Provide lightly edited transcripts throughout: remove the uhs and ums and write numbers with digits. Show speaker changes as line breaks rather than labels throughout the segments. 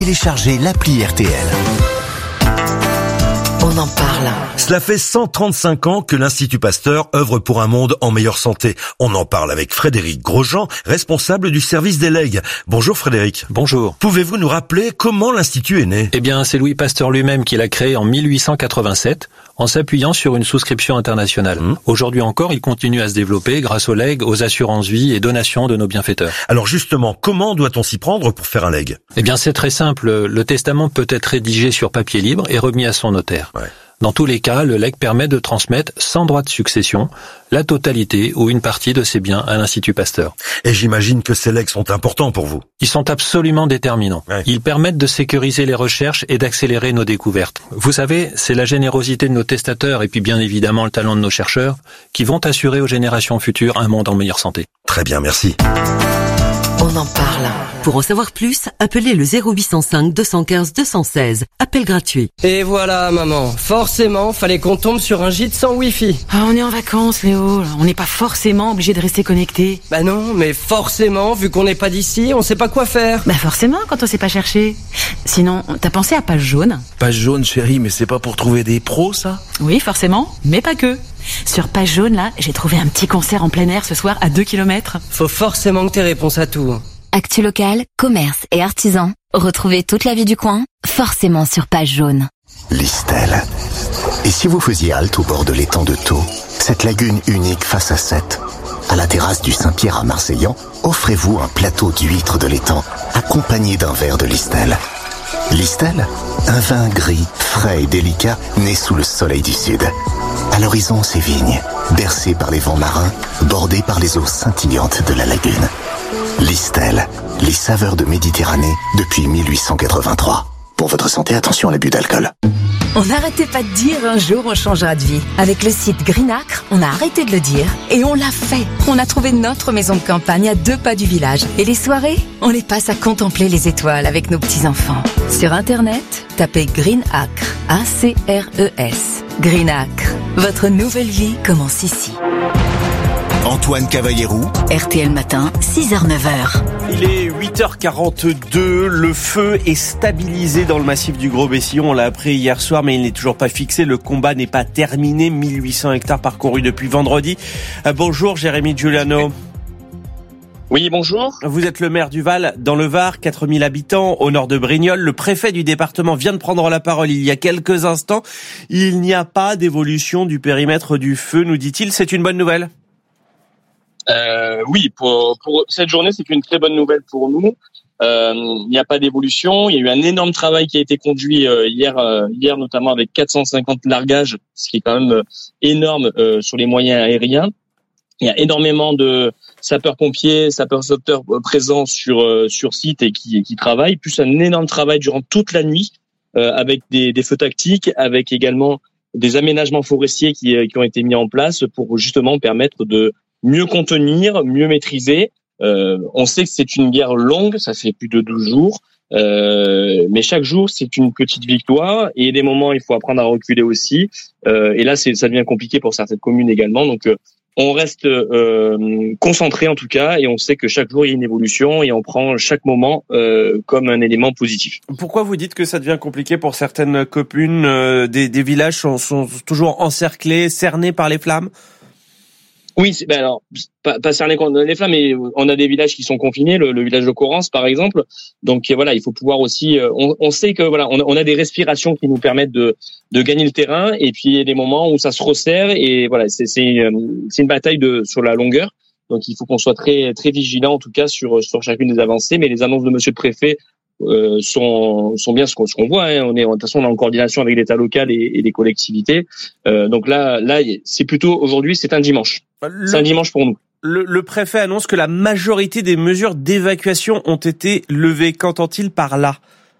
Téléchargez l'appli RTL.
On en parle.
Cela fait 135 ans que l'Institut Pasteur œuvre pour un monde en meilleure santé. On en parle avec Frédéric Grosjean, responsable du service des legs. Bonjour Frédéric.
Bonjour.
Pouvez-vous nous rappeler comment l'Institut est né ?
Eh bien, c'est Louis Pasteur lui-même qui l'a créé en 1887, en s'appuyant sur une souscription internationale. Aujourd'hui encore, il continue à se développer grâce aux legs, aux assurances-vie et donations de nos bienfaiteurs.
Alors justement, comment doit-on s'y prendre pour faire un leg ?
Eh bien, c'est très simple. Le testament peut être rédigé sur papier libre et remis à son notaire.
Ouais.
Dans tous les cas, le legs permet de transmettre, sans droit de succession, la totalité ou une partie de ses biens à l'Institut Pasteur.
Et j'imagine que ces legs sont importants pour vous.
Ils sont absolument déterminants.
Ouais.
Ils permettent de sécuriser les recherches et d'accélérer nos découvertes. Vous savez, c'est la générosité de nos testateurs et puis bien évidemment le talent de nos chercheurs qui vont assurer aux générations futures un monde en meilleure santé.
Très bien, merci.
On en parle.
Pour en savoir plus, appelez le 0805 215 216. Appel gratuit.
Et voilà, maman. Forcément, fallait qu'on tombe sur un gîte sans wifi.
Ah, on est en vacances, Léo. On n'est pas forcément obligé de rester connecté.
Bah non, mais forcément, vu qu'on n'est pas d'ici, on sait pas quoi faire.
Bah forcément, quand on sait pas chercher. Sinon, t'as pensé à Page Jaune ?
Page Jaune, chérie, mais c'est pas pour trouver des pros, ça ?
Oui, forcément, mais pas que. Sur Page Jaune, là, j'ai trouvé un petit concert en plein air ce soir à 2 km.
Faut forcément que t'aies réponse à tout.
Actu locale, commerce et artisans. Retrouvez toute la vie du coin, forcément sur Page Jaune.
Listel. Et si vous faisiez halte au bord de l'étang de Thau, cette lagune unique face à Sète, à la terrasse du Saint-Pierre à Marseillan, offrez-vous un plateau d'huîtres de l'étang, accompagné d'un verre de Listel. Listel, un vin gris, frais et délicat, né sous le soleil du sud. À l'horizon, ces vignes, bercées par les vents marins, bordées par les eaux scintillantes de la lagune. Listel, les saveurs de Méditerranée depuis 1883. Pour votre santé, attention à l'abus d'alcool.
On n'arrêtait pas de dire un jour on changera de vie. Avec le site Greenacre, on a arrêté de le dire et on l'a fait. On a trouvé notre maison de campagne à 2 pas du village. Et les soirées, on les passe à contempler les étoiles avec nos petits-enfants. Sur Internet, tapez Greenacre, A-C-R-E-S. Greenacre, votre nouvelle vie commence ici.
Antoine Cavallero.
RTL Matin, 6h-9h.
Il est 8h42, le feu est stabilisé dans le massif du Gros-Bessillon, on l'a appris hier soir mais il n'est toujours pas fixé, le combat n'est pas terminé, 1800 hectares parcourus depuis vendredi. Bonjour Jérémy Giuliano.
Oui, bonjour.
Vous êtes le maire du Val, dans le Var, 4000 habitants, au nord de Brignoles. Le préfet du département vient de prendre la parole il y a quelques instants. Il n'y a pas d'évolution du périmètre du feu, nous dit-il, c'est une bonne nouvelle.
Oui, pour cette journée, c'est une très bonne nouvelle pour nous. Il n'y a pas d'évolution. Il y a eu un énorme travail qui a été conduit hier notamment avec 450 largages, ce qui est quand même énorme sur les moyens aériens. Il y a énormément de sapeurs-pompiers, sapeurs-sauveteurs présents sur site et qui travaillent, plus un énorme travail durant toute la nuit avec des feux tactiques, avec également des aménagements forestiers qui ont été mis en place pour justement permettre de mieux contenir, mieux maîtriser. On sait que c'est une guerre longue, ça fait plus de 12 jours, mais chaque jour c'est une petite victoire et des moments il faut apprendre à reculer aussi. Et là ça devient compliqué pour certaines communes également. Donc on reste concentré en tout cas et on sait que chaque jour il y a une évolution et on prend chaque moment comme un élément positif.
Pourquoi vous dites que ça devient compliqué pour certaines communes, des villages sont toujours encerclés, cernés par les flammes?
Oui, alors pas cerné contre les flammes, mais on a des villages qui sont confinés, le village de Corrence par exemple. Donc voilà, il faut pouvoir aussi. On sait que voilà, on a des respirations qui nous permettent de gagner le terrain, et puis il y a des moments où ça se resserre et voilà, c'est une bataille sur la longueur. Donc il faut qu'on soit très très vigilant en tout cas sur chacune des avancées. Mais les annonces de Monsieur le Préfet sont bien ce qu'on voit. Hein. De toute façon, on est en coordination avec l'État local et les collectivités. Donc là, c'est plutôt aujourd'hui, c'est un dimanche. C'est un dimanche pour nous.
Le préfet annonce que la majorité des mesures d'évacuation ont été levées. Qu'entend-il par là?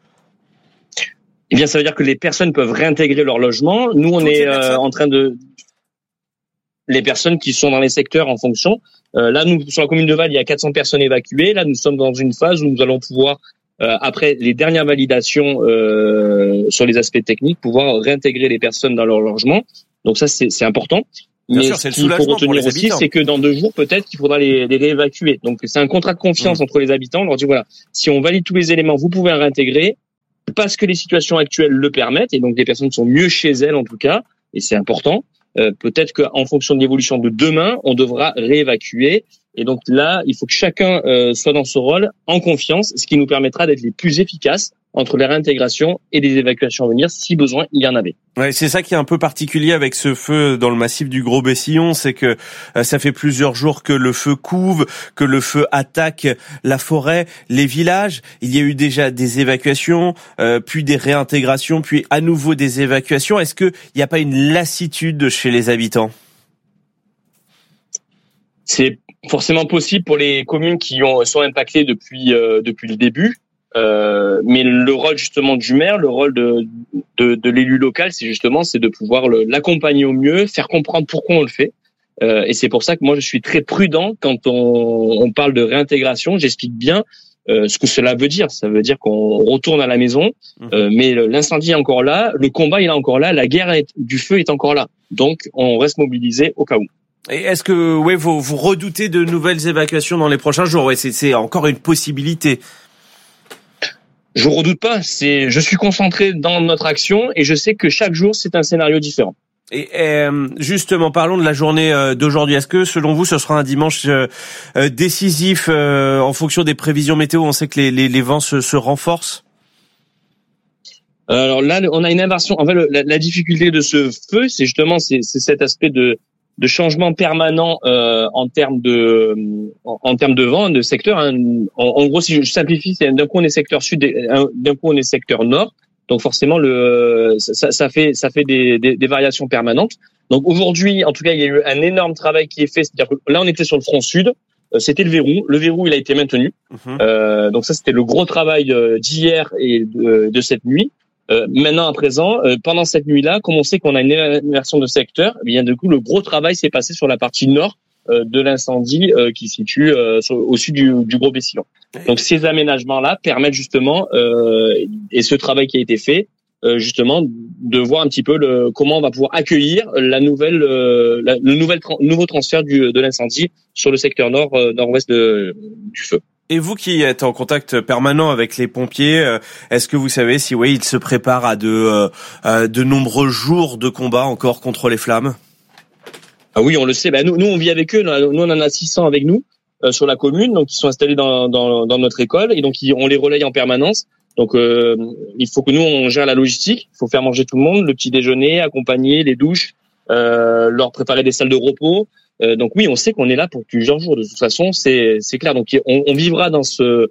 Eh bien, ça veut dire que les personnes peuvent réintégrer leur logement. Nous, on est en train de... Les personnes qui sont dans les secteurs en fonction. Là, nous, sur la commune de Val, il y a 400 personnes évacuées. Là, nous sommes dans une phase où nous allons pouvoir, après les dernières validations sur les aspects techniques, pouvoir réintégrer les personnes dans leur logement. Donc ça, c'est important.
Bien
Mais
sûr,
ce qu'il faut retenir aussi, c'est que dans 2 jours, peut-être qu'il faudra les réévacuer. Donc c'est un contrat de confiance entre les habitants. On leur dit voilà, si on valide tous les éléments, vous pouvez réintégrer. parce que les situations actuelles le permettent, et donc les personnes sont mieux chez elles en tout cas, et c'est important. Peut-être qu'en fonction de l'évolution de demain, on devra réévacuer. Et donc là, il faut que chacun soit dans son rôle, en confiance, ce qui nous permettra d'être les plus efficaces entre les réintégrations et les évacuations à venir, si besoin il y en avait.
Ouais, c'est ça qui est un peu particulier avec ce feu dans le massif du Gros-Bessillon, c'est que ça fait plusieurs jours que le feu couve, que le feu attaque la forêt, les villages. Il y a eu déjà des évacuations, puis des réintégrations, puis à nouveau des évacuations. Est-ce qu'il n'y a pas une lassitude chez les habitants ?
C'est forcément possible pour les communes qui sont impactées depuis le début. Mais le rôle justement du maire, le rôle de l'élu local, c'est de pouvoir l'accompagner au mieux, faire comprendre pourquoi on le fait. Et c'est pour ça que moi je suis très prudent quand on parle de réintégration. J'explique bien ce que cela veut dire. Ça veut dire qu'on retourne à la maison, mais l'incendie est encore là, le combat il est encore là, la guerre du feu est encore là. Donc on reste mobilisé au cas où.
Et est-ce que vous redoutez de nouvelles évacuations dans les prochains jours ? Ouais, c'est encore une possibilité.
Je redoute pas, je suis concentré dans notre action et je sais que chaque jour c'est un scénario différent.
Et justement, parlons de la journée d'aujourd'hui. Est-ce que selon vous ce sera un dimanche décisif en fonction des prévisions météo ? On sait que les vents se renforcent.
Alors là, on a une inversion. En fait, la difficulté de ce feu, c'est justement cet aspect de changement permanent en termes de vent, de secteur. Hein. En gros, si je simplifie, c'est d'un coup on est secteur sud, d'un coup on est secteur nord. Donc forcément, ça fait des variations permanentes. Donc aujourd'hui, en tout cas, il y a eu un énorme travail qui est fait. C'est-à-dire que là, on était sur le front sud. C'était le verrou. Le verrou, il a été maintenu. Donc ça, c'était le gros travail d'hier et de cette nuit. Maintenant, à présent, pendant cette nuit-là, comme on sait qu'on a une inversion de secteur, eh bien, du coup, le gros travail s'est passé sur la partie nord de l'incendie qui se situe au sud du Gros-Bessillon. Donc, ces aménagements-là permettent justement, et ce travail qui a été fait, justement, de voir un petit peu comment on va pouvoir accueillir le nouveau transfert de l'incendie sur le secteur nord-ouest du feu.
Et vous qui êtes en contact permanent avec les pompiers, est-ce que vous savez si ils se préparent à de nombreux jours de combat encore contre les flammes ?
Ah oui, on le sait. Nous on vit avec eux. Nous on en a 600 avec nous sur la commune, donc ils sont installés dans notre école et donc on les relaye en permanence. Donc il faut que nous on gère la logistique. Il faut faire manger tout le monde, le petit déjeuner, accompagner les douches, leur préparer des salles de repos. Donc oui, on sait qu'on est là pour plusieurs jours. De toute façon, c'est clair. Donc on vivra dans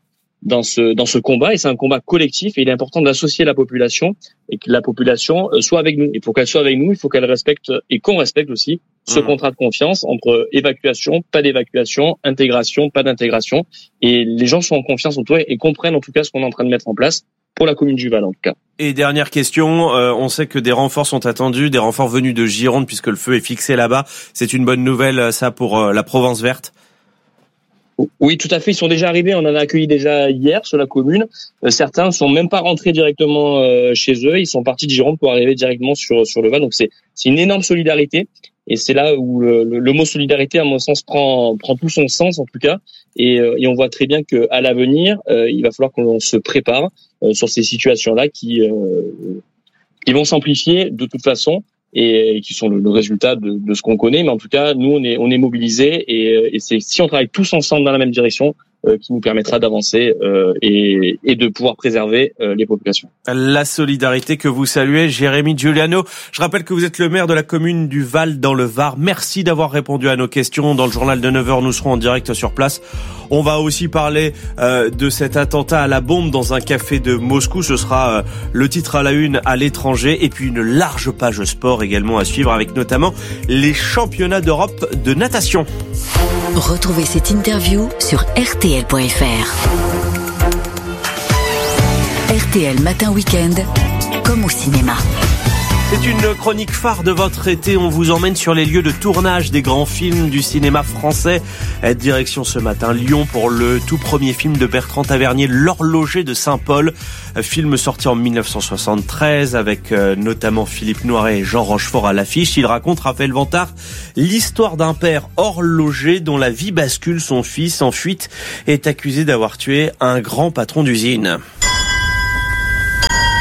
ce combat et c'est un combat collectif et il est important d'associer la population et que la population soit avec nous. Et pour qu'elle soit avec nous, il faut qu'elle respecte et qu'on respecte aussi ce contrat de confiance entre évacuation, pas d'évacuation, intégration, pas d'intégration. Et les gens sont en confiance en toi et comprennent en tout cas ce qu'on est en train de mettre en place pour la commune du Val en tout cas.
Et dernière question, on sait que des renforts sont attendus, des renforts venus de Gironde puisque le feu est fixé là-bas. C'est une bonne nouvelle ça pour la Provence verte ?
Oui, tout à fait. Ils sont déjà arrivés. On en a accueilli déjà hier sur la commune. Certains ne sont même pas rentrés directement chez eux. Ils sont partis de Gironde pour arriver directement sur le Val. Donc c'est une énorme solidarité. Et c'est là où le mot solidarité, à mon sens, prend tout son sens en tout cas. Et on voit très bien que à l'avenir, il va falloir qu'on se prépare sur ces situations-là qui vont s'amplifier de toute façon. Et qui sont le résultat de ce qu'on connaît, mais en tout cas nous on est mobilisés et c'est si on travaille tous ensemble dans la même direction qui nous permettra d'avancer et de pouvoir préserver les populations.
La solidarité que vous saluez, Jérémy Giuliano. Je rappelle que vous êtes le maire de la commune du Val dans le Var. Merci d'avoir répondu à nos questions. Dans le journal de 9h, nous serons en direct sur place. On va aussi parler de cet attentat à la bombe dans un café de Moscou. Ce sera le titre à la une à l'étranger. Et puis une large page sport également à suivre avec notamment les championnats d'Europe de natation.
Retrouvez cette interview sur rtl.fr. RTL Matin Week-end, comme au cinéma.
C'est une chronique phare de votre été. On vous emmène sur les lieux de tournage des grands films du cinéma français. Direction ce matin Lyon pour le tout premier film de Bertrand Tavernier, L'Horloger de Saint-Paul. Film sorti en 1973 avec notamment Philippe Noiret et Jean Rochefort à l'affiche. Il raconte, Raphaël Vantard, l'histoire d'un père horloger dont la vie bascule. Son fils, en fuite, est accusé d'avoir tué un grand patron d'usine.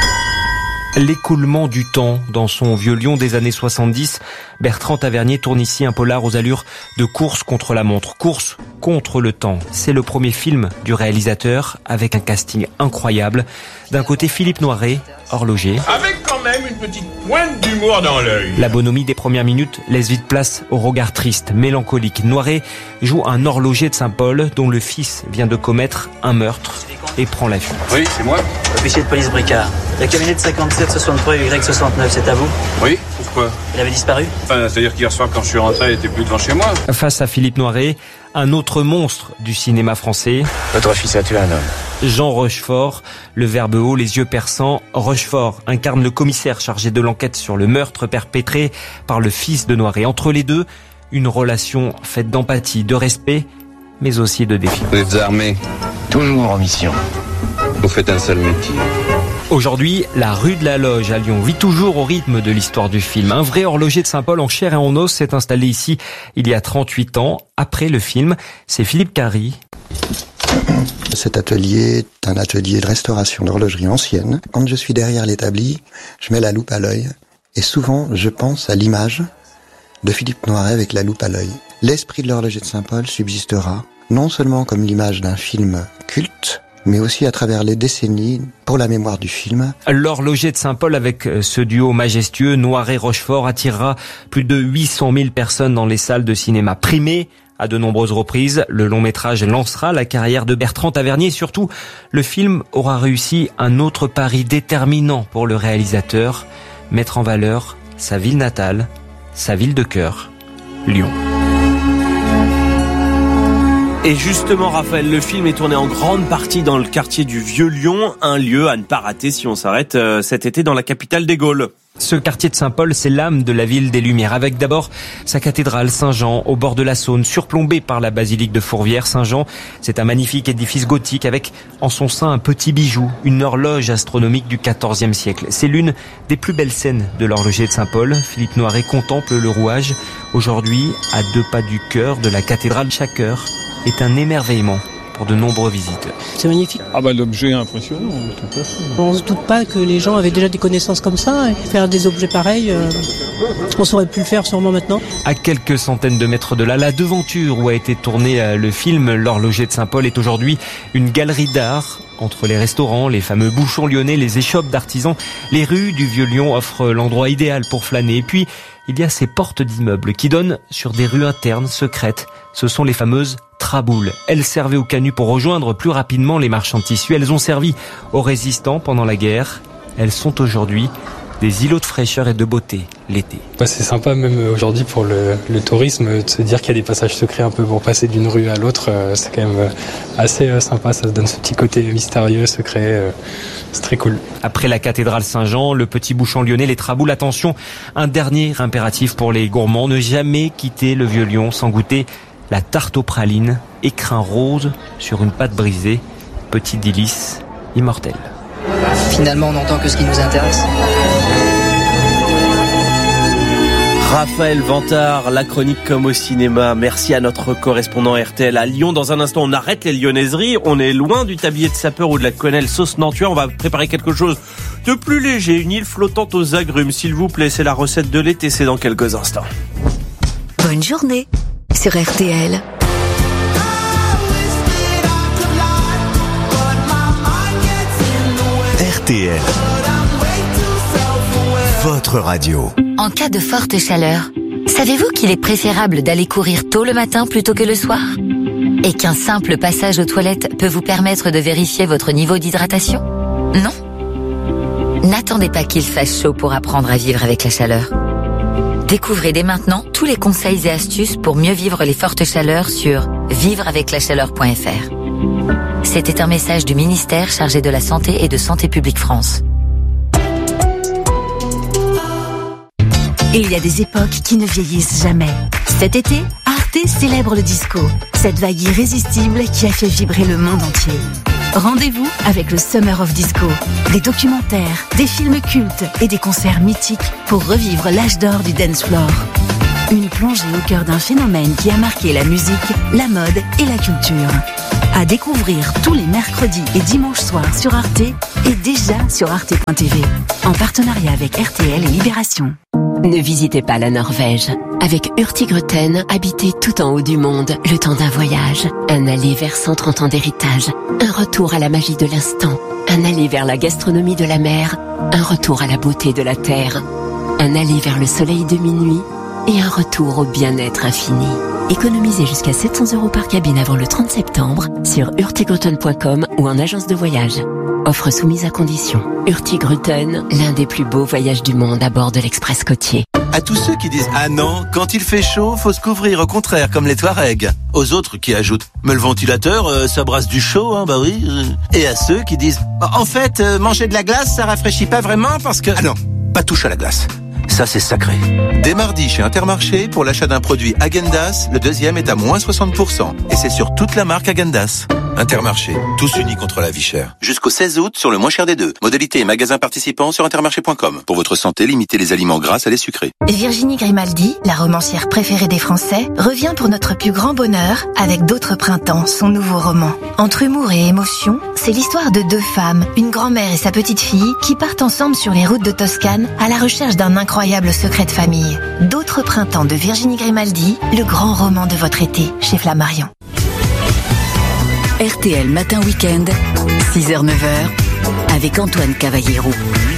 L'écoulement du temps. Dans son Vieux Lion des années 70, Bertrand Tavernier tourne ici un polar aux allures de course contre la montre. Course contre le temps. C'est le premier film du réalisateur avec un casting incroyable. D'un côté, Philippe Noiret, horloger.
Avec quand même une petite pointe d'humour dans l'œil.
La bonhomie des premières minutes laisse vite place au regard triste, mélancolique. Noiret joue un horloger de Saint-Paul dont le fils vient de commettre un meurtre et prend la fuite.
Oui, c'est moi. Officier de police Bricard. La camionnette 57 63 Y69, c'est à vous?
Oui, pourquoi?
Il avait disparu?
Enfin, c'est-à-dire qu'hier soir, quand je suis rentré, elle était plus devant chez moi.
Face à Philippe Noiret, un autre monstre du cinéma français.
Votre fils a tué un homme.
Jean Rochefort, le verbe haut, les yeux perçants. Rochefort incarne le commissaire chargé de l'enquête sur le meurtre perpétré par le fils de Noiret. Entre les deux, une relation faite d'empathie, de respect, mais aussi de défi.
Vous êtes armé?
Toujours en mission.
Vous faites un sale métier.
Aujourd'hui, la rue de la Loge à Lyon vit toujours au rythme de l'histoire du film. Un vrai horloger de Saint-Paul en chair et en os s'est installé ici il y a 38 ans. Après le film, c'est Philippe Carry.
Cet atelier est un atelier de restauration d'horlogerie ancienne. Quand je suis derrière l'établi, je mets la loupe à l'œil. Et souvent, je pense à l'image de Philippe Noiret avec la loupe à l'œil. L'esprit de l'horloger de Saint-Paul subsistera, non seulement comme l'image d'un film culte, mais aussi à travers les décennies pour la mémoire du film.
L'horloger de Saint-Paul avec ce duo majestueux Noiret-Rochefort attirera plus de 800 000 personnes dans les salles de cinéma. Primé à de nombreuses reprises, le long-métrage lancera la carrière de Bertrand Tavernier et surtout, le film aura réussi un autre pari déterminant pour le réalisateur, mettre en valeur sa ville natale, sa ville de cœur, Lyon.
Et justement, Raphaël, le film est tourné en grande partie dans le quartier du Vieux Lyon, un lieu à ne pas rater si on s'arrête cet été dans la capitale des Gaules.
Ce quartier de Saint-Paul, c'est l'âme de la ville des Lumières, avec d'abord sa cathédrale Saint-Jean au bord de la Saône, surplombée par la basilique de Fourvière. Saint-Jean, c'est un magnifique édifice gothique avec en son sein un petit bijou, une horloge astronomique du XIVe siècle. C'est l'une des plus belles scènes de l'horloger de Saint-Paul. Philippe Noiret contemple le rouage. Aujourd'hui, à 2 pas du cœur de la cathédrale, chaque heure est un émerveillement pour de nombreux visiteurs.
C'est magnifique.
Ah bah l'objet est impressionnant, tout à fait.
On se doute pas que les gens avaient déjà des connaissances comme ça, et faire des objets pareils, on saurait plus le faire sûrement maintenant.
À quelques centaines de mètres de là, la devanture où a été tourné le film L'horloger de Saint-Paul est aujourd'hui une galerie d'art. Entre les restaurants, les fameux bouchons lyonnais, les échoppes d'artisans, les rues du Vieux-Lyon offrent l'endroit idéal pour flâner. Et puis, il y a ces portes d'immeubles qui donnent sur des rues internes secrètes. Ce sont les fameuses traboules. Elles servaient aux canuts pour rejoindre plus rapidement les marchands de tissus. Elles ont servi aux résistants pendant la guerre. Elles sont aujourd'hui des îlots de fraîcheur et de beauté l'été.
C'est sympa même aujourd'hui pour le tourisme de se dire qu'il y a des passages secrets un peu pour passer d'une rue à l'autre. C'est quand même assez sympa, ça se donne ce petit côté mystérieux, secret. C'est très cool.
Après la cathédrale Saint-Jean, le petit bouchon lyonnais, les traboules, attention, un dernier impératif pour les gourmands, ne jamais quitter le Vieux-Lyon sans goûter la tarte aux pralines, écrin rose sur une pâte brisée, petit délice immortel.
Finalement, on n'entend que ce qui nous intéresse.
Raphaël Vantard, la chronique comme au cinéma. Merci à notre correspondant RTL à Lyon. Dans un instant, on arrête les lyonnaiseries. On est loin du tablier de sapeur ou de la quenelle sauce Nantua. On va préparer quelque chose de plus léger. Une île flottante aux agrumes, s'il vous plaît. C'est la recette de l'été. C'est dans quelques instants.
Bonne journée sur RTL.
RTL, votre radio.
En cas de forte chaleur, savez-vous qu'il est préférable d'aller courir tôt le matin plutôt que le soir ? Et qu'un simple passage aux toilettes peut vous permettre de vérifier votre niveau d'hydratation ? Non ? N'attendez pas qu'il fasse chaud pour apprendre à vivre avec la chaleur. Découvrez dès maintenant tous les conseils et astuces pour mieux vivre les fortes chaleurs sur vivreaveclachaleur.fr. C'était un message du ministère chargé de la Santé et de Santé publique France.
Il y a des époques qui ne vieillissent jamais. Cet été, Arte célèbre le disco, cette vague irrésistible qui a fait vibrer le monde entier. Rendez-vous avec le Summer of Disco. Des documentaires, des films cultes et des concerts mythiques pour revivre l'âge d'or du dance floor. Une plongée au cœur d'un phénomène qui a marqué la musique, la mode et la culture.
À découvrir tous les mercredis et dimanches soirs sur Arte et déjà sur arte.tv. En partenariat avec RTL et Libération.
Ne visitez pas la Norvège. Avec Hurtigruten, habitez tout en haut du monde, le temps d'un voyage. Un aller vers 130 ans d'héritage. Un retour à la magie de l'instant. Un aller vers la gastronomie de la mer. Un retour à la beauté de la terre. Un aller vers le soleil de minuit. Et un retour au bien-être infini. Économisez jusqu'à 700 € par cabine avant le 30 septembre sur hurtigruten.com ou en agence de voyage. Offre soumise à condition. Hurtigruten, l'un des plus beaux voyages du monde à bord de l'Express côtier.
À tous ceux qui disent « Ah non, quand il fait chaud, faut se couvrir, au contraire, comme les Touaregs ». Aux autres qui ajoutent « Mais le ventilateur, ça brasse du chaud, hein, bah oui ». Et à ceux qui disent « En fait, manger de la glace, ça rafraîchit pas vraiment parce que… » Ah non, pas touche à la glace. Ça, c'est sacré. Dès mardi, chez Intermarché, pour l'achat d'un produit Häagen-Dazs, le deuxième est à moins 60%. Et c'est sur toute la marque Häagen-Dazs. Intermarché, tous unis contre la vie chère. Jusqu'au 16 août, sur le moins cher des deux. Modalité et magasins participants sur intermarché.com. Pour votre santé, limitez les aliments gras à les sucrés.
Virginie Grimaldi, la romancière préférée des Français, revient pour notre plus grand bonheur avec D'autres printemps, son nouveau roman. Entre humour et émotion, c'est l'histoire de deux femmes, une grand-mère et sa petite-fille, qui partent ensemble sur les routes de Toscane à la recherche d'un incroyable secret de famille. D'autres printemps de Virginie Grimaldi, le grand roman de votre été, chez Flammarion.
RTL Matin Week-end, 6h-9h, avec Antoine Cavallero.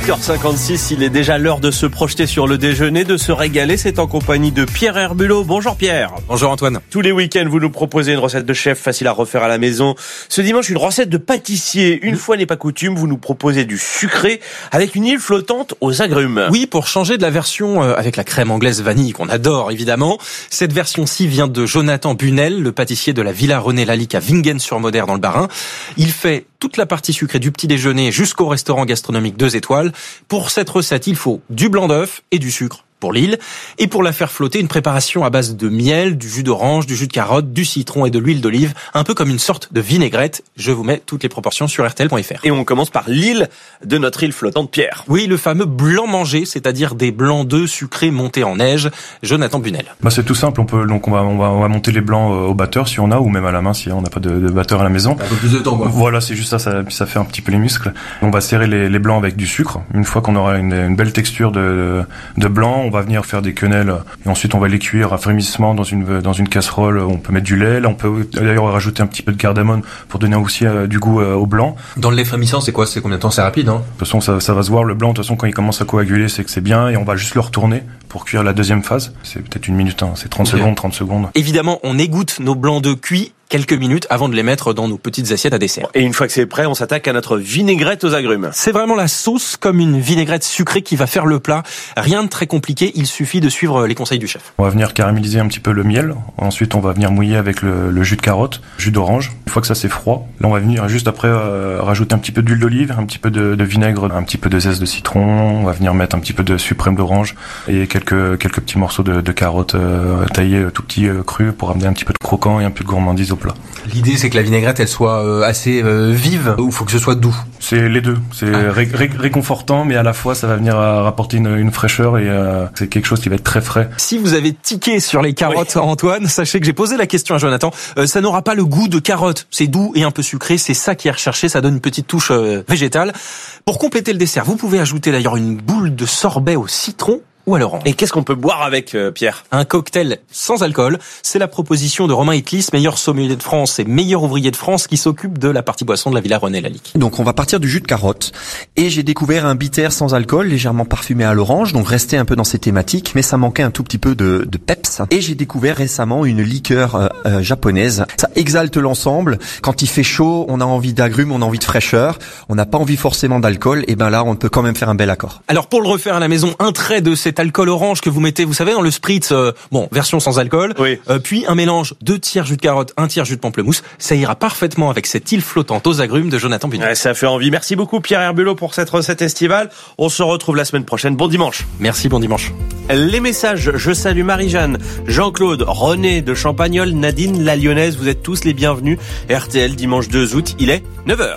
8h56, il est déjà l'heure de se projeter sur le déjeuner, de se régaler. C'est en compagnie de Pierre Herbulot. Bonjour Pierre.
Bonjour Antoine.
Tous les week-ends, vous nous proposez une recette de chef facile à refaire à la maison. Ce dimanche, une recette de pâtissier. Une fois n'est pas coutume, vous nous proposez du sucré avec une île flottante aux agrumes.
Oui, pour changer de la version avec la crème anglaise vanille qu'on adore évidemment. Cette version-ci vient de Jonathan Bunel, le pâtissier de la Villa René Lalique à Vingen-sur-Moder dans le Bas-Rhin. Il fait toute la partie sucrée du petit déjeuner jusqu'au restaurant gastronomique 2 étoiles. Pour cette recette, il faut du blanc d'œuf et du sucre pour l'île. Et pour la faire flotter, une préparation à base de miel, du jus d'orange, du jus de carotte, du citron et de l'huile d'olive, un peu comme une sorte de vinaigrette. Je vous mets toutes les proportions sur rtl.fr.
Et on commence par l'île de notre île flottante, Pierre.
Oui, le fameux blanc mangé, c'est-à-dire des blancs d'œufs sucrés montés en neige. Jonathan Bunel.
C'est tout simple, on va monter les blancs au batteur si on a, ou même à la main si on n'a pas de batteur à la maison.
Un peu plus de temps, quoi.
Voilà, c'est juste ça fait un petit peu les muscles. On va serrer les blancs avec du sucre. Une fois qu'on aura une belle texture de blanc, on va venir faire des quenelles et ensuite on va les cuire à frémissement dans une casserole. On peut mettre du lait, là on peut d'ailleurs rajouter un petit peu de cardamome pour donner aussi du goût au blanc.
Dans le lait frémissant, c'est quoi? C'est combien de temps? C'est rapide, hein?
De toute façon ça va se voir, le blanc de toute façon quand il commence à coaguler c'est que c'est bien, et on va juste le retourner pour cuire la deuxième phase. C'est peut-être une minute, c'est 30 secondes.
Évidemment, on égoutte nos blancs d'œufs cuits quelques minutes avant de les mettre dans nos petites assiettes à dessert.
Et une fois que c'est prêt, on s'attaque à notre vinaigrette aux agrumes.
C'est vraiment la sauce comme une vinaigrette sucrée qui va faire le plat. Rien de très compliqué, il suffit de suivre les conseils du chef.
On va venir caraméliser un petit peu le miel. Ensuite, on va venir mouiller avec le jus de carotte, jus d'orange. Une fois que ça c'est froid, là on va venir juste après rajouter un petit peu d'huile d'olive, un petit peu de vinaigre, un petit peu de zeste de citron. On va venir mettre un petit peu de suprême d'orange et quelques petits morceaux de carottes taillés tout petits crus pour amener un petit peu de croquant et un peu de gourmandise au plat.
L'idée c'est que la vinaigrette elle soit assez vive, ou faut que ce soit doux?
C'est les deux, c'est réconfortant, mais à la fois ça va venir rapporter une fraîcheur, et c'est quelque chose qui va être très frais.
Si vous avez tiqué sur les carottes, oui, Antoine, sachez que j'ai posé la question à Jonathan. Ça n'aura pas le goût de carotte, c'est doux et un peu sucré, c'est ça qui est recherché, ça donne une petite touche végétale. Pour compléter le dessert, vous pouvez ajouter d'ailleurs une boule de sorbet au citron ou à l'orange.
Et qu'est-ce qu'on peut boire avec, Pierre?
Un cocktail sans alcool. C'est la proposition de Romain Hitlis, meilleur sommelier de France et meilleur ouvrier de France, qui s'occupe de la partie boisson de la Villa René Lalique.
Donc on va partir du jus de carotte. Et j'ai découvert un bitter sans alcool, légèrement parfumé à l'orange, donc resté un peu dans ces thématiques, mais ça manquait un tout petit peu de peps. Et j'ai découvert récemment une liqueur japonaise. Ça exalte l'ensemble. Quand il fait chaud, on a envie d'agrumes, on a envie de fraîcheur. On n'a pas envie forcément d'alcool. Et ben là, on peut quand même faire un bel accord.
Alors pour le refaire à la maison, un trait de cet alcool orange que vous mettez, vous savez, dans le spritz, version sans alcool,
oui.
Puis un mélange 2 tiers jus de carotte, 1 tiers jus de pamplemousse, ça ira parfaitement avec cette île flottante aux agrumes de Jonathan Bunel.
Ouais, ça fait envie. Merci beaucoup Pierre Herbulot pour cette recette estivale. On se retrouve la semaine prochaine. Bon dimanche.
Merci, bon dimanche.
Les messages, je salue Marie-Jeanne, Jean-Claude, René de Champagnole, Nadine, la Lyonnaise, vous êtes tous les bienvenus. RTL, dimanche 2 août, il est 9h.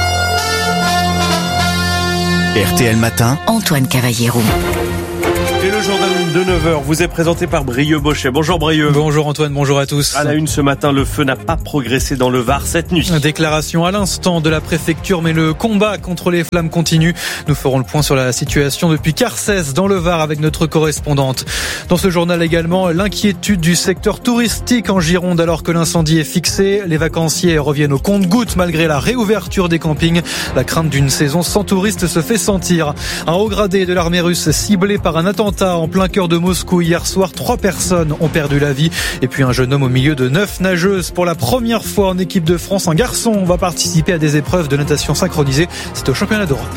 RTL Matin,
Antoine Cavallero.
Et Le journal de 9h vous est présenté par Brieux Bochet. Bonjour Brieux.
Bonjour Antoine, bonjour à tous.
À la une ce matin, le feu n'a pas progressé dans le Var cette nuit.
Déclaration à l'instant de la préfecture, mais le combat contre les flammes continue. Nous ferons le point sur la situation depuis Carcès dans le Var avec notre correspondante. Dans ce journal également, l'inquiétude du secteur touristique en Gironde alors que l'incendie est fixé. Les vacanciers reviennent au compte-gouttes malgré la réouverture des campings. La crainte d'une saison sans touristes se fait sentir. Un haut gradé de l'armée russe ciblé par un attentat en plein cœur de Moscou hier soir. 3 personnes ont perdu la vie et puis un jeune homme au milieu de 9 nageuses. Pour la première fois en équipe de France, un garçon va participer à des épreuves de natation synchronisée. C'est au championnat d'Europe.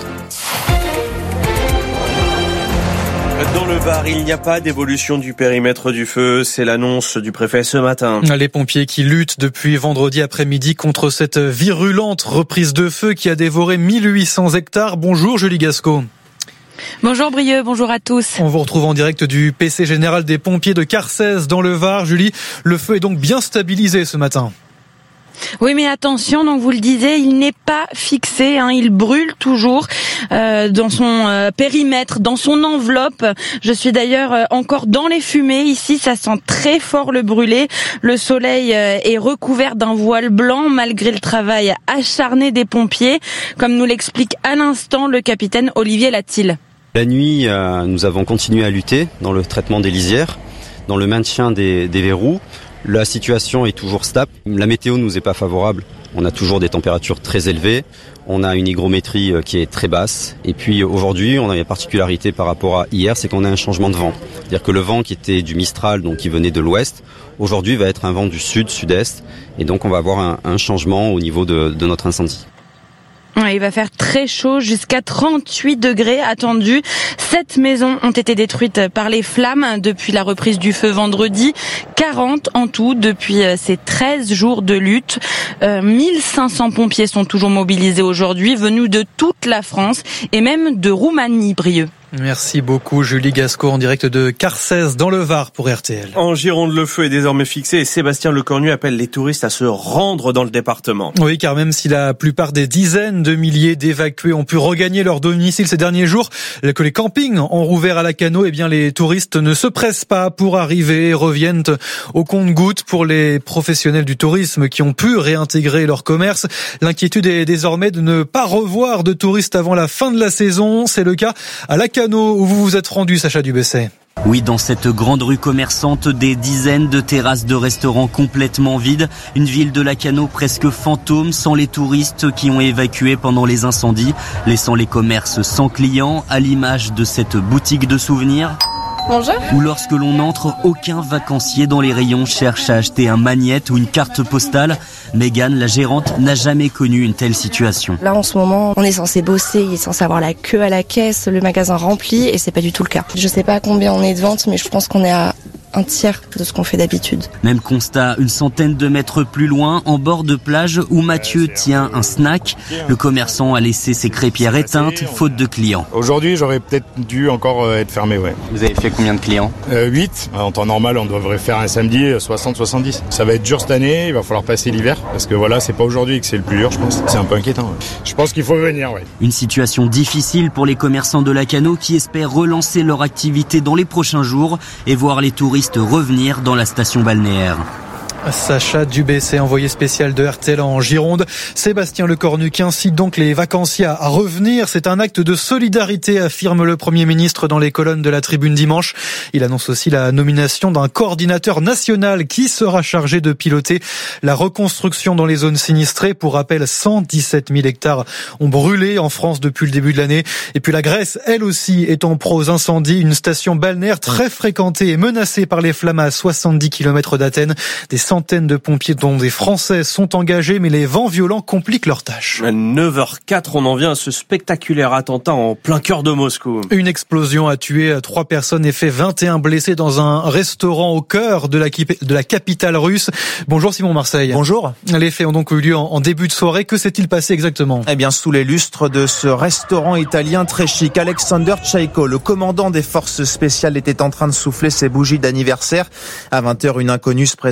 Dans le Var, il n'y a pas d'évolution du périmètre du feu. C'est l'annonce du préfet ce matin.
Les pompiers qui luttent depuis vendredi après-midi contre cette virulente reprise de feu qui a dévoré 1800 hectares. Bonjour Julie Gasco.
Bonjour Brieux, bonjour à tous.
On vous retrouve en direct du PC général des pompiers de Carcès dans le Var. Julie, le feu est donc bien stabilisé ce matin.
Oui, mais attention, donc vous le disiez, il n'est pas fixé, il brûle toujours dans son périmètre, dans son enveloppe. Je suis d'ailleurs encore dans les fumées. Ici, ça sent très fort le brûlé. Le soleil est recouvert d'un voile blanc malgré le travail acharné des pompiers, comme nous l'explique à l'instant le capitaine Olivier Latil.
La nuit, nous avons continué à lutter dans le traitement des lisières, dans le maintien des verrous. La situation est toujours stable. La météo ne nous est pas favorable. On a toujours des températures très élevées. On a une hygrométrie qui est très basse. Et puis aujourd'hui, on a une particularité par rapport à hier, c'est qu'on a un changement de vent. C'est-à-dire que le vent qui était du Mistral, donc qui venait de l'ouest, aujourd'hui va être un vent du sud-sud-est. Et donc on va avoir un changement au niveau de notre incendie.
Il va faire très chaud, jusqu'à 38 degrés attendus. 7 maisons ont été détruites par les flammes depuis la reprise du feu vendredi. 40 en tout depuis ces 13 jours de lutte. 1500 pompiers sont toujours mobilisés aujourd'hui, venus de toute la France et même de Roumanie, Brieux.
Merci beaucoup Julie Gasco en direct de Carcès dans le Var pour RTL.
En Gironde, le feu est désormais fixé et Sébastien Lecornu appelle les touristes à se rendre dans le département.
Oui, car même si la plupart des dizaines de milliers d'évacués ont pu regagner leur domicile ces derniers jours, que les campings ont rouvert à Lacanau, eh bien les touristes ne se pressent pas pour arriver et reviennent au compte-gouttes. Pour les professionnels du tourisme qui ont pu réintégrer leur commerce, l'inquiétude est désormais de ne pas revoir de touristes avant la fin de la saison. C'est le cas à Lacanau où vous vous êtes rendu, Sacha Dubesset.
Oui, dans cette grande rue commerçante, des dizaines de terrasses de restaurants complètement vides. Une ville de Lacanau presque fantôme, sans les touristes qui ont évacué pendant les incendies, laissant les commerces sans clients, à l'image de cette boutique de souvenirs.
Bonjour.
Où lorsque l'on entre, aucun vacancier dans les rayons cherche à acheter un magnète ou une carte postale. Mégane, la gérante, n'a jamais connu une telle situation.
Là, en ce moment, on est censé bosser, il est censé avoir la queue à la caisse, le magasin rempli, et c'est pas du tout le cas. Je sais pas à combien on est de vente, mais je pense qu'on est à un tiers de ce qu'on fait d'habitude.
Même constat, une centaine de mètres plus loin, en bord de plage, où Mathieu tient un snack. Le commerçant a laissé ses crêpières éteintes, faute de clients.
Aujourd'hui, j'aurais peut-être dû encore être fermé, ouais.
Vous avez fait combien de clients ?
8. En temps normal, on devrait faire un samedi 60-70. Ça va être dur cette année, il va falloir passer l'hiver, parce que voilà, c'est pas aujourd'hui que c'est le plus dur, je pense. C'est un peu inquiétant, ouais. Je pense qu'il faut venir, ouais.
Une situation difficile pour les commerçants de Lacanau qui espèrent relancer leur activité dans les prochains jours et voir les touristes revenir dans la station balnéaire.
Sacha Dubesset, envoyé spécial de RTL en Gironde. Sébastien Lecornu qui incite donc les vacanciers à revenir. C'est un acte de solidarité, affirme le Premier ministre dans les colonnes de la Tribune dimanche. Il annonce aussi la nomination d'un coordinateur national qui sera chargé de piloter la reconstruction dans les zones sinistrées. Pour rappel, 117 000 hectares ont brûlé en France depuis le début de l'année. Et puis la Grèce, elle aussi, est en proie aux incendies. Une station balnéaire très fréquentée et menacée par les flammes à 70 km d'Athènes. Des centaines de pompiers dont des Français sont engagés, mais les vents violents compliquent leur tâche.
À 9h04, on en vient à ce spectaculaire attentat en plein cœur de Moscou.
Une explosion a tué 3 personnes et fait 21 blessés dans un restaurant au cœur de la capitale russe. Bonjour Simon Marseille.
Bonjour.
Les faits ont donc eu lieu en début de soirée. Que s'est-il passé exactement ?
Eh bien, sous les lustres de ce restaurant italien très chic, Alexander Tchaïko, le commandant des forces spéciales, était en train de souffler ses bougies d'anniversaire. À 20h, une inconnue se présente devant